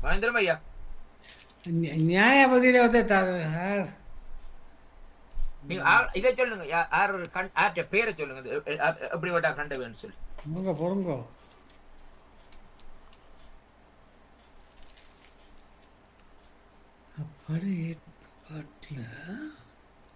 மகேந்திரம் ஐயா. நியாயபதியில வந்து சார் நீங்க இதை சொல்லுங்க, யார்கிட்ட பேரை சொல்லுங்க, எப்படிப்பட்ட கண்ட வேணும்னு சொல்லி. பொறுங்க பொறுங்க. அப்படி ஏற்பாட்டில்